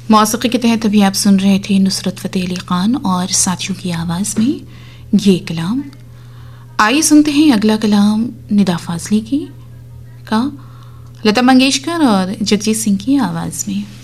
मौसीकी के तहत अभी आप सुन रहे थे नुसरत फ़तेह अली ख़ान और साथियों की आवाज़ में ये कलाम। आइए सुनते हैं अगला कलाम निदा फाजली की का लता मंगेशकर और जगजीत सिंह की आवाज़ में।